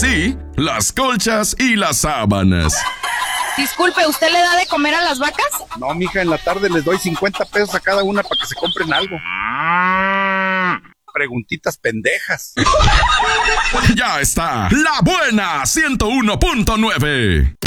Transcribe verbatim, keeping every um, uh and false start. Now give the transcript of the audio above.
sí, las colchas y las sábanas. Disculpe, ¿usted le da de comer a las vacas? No, mija, en la tarde les doy cincuenta pesos a cada una para que se compren algo. Preguntitas pendejas. Ya está, La Buena ciento uno punto nueve.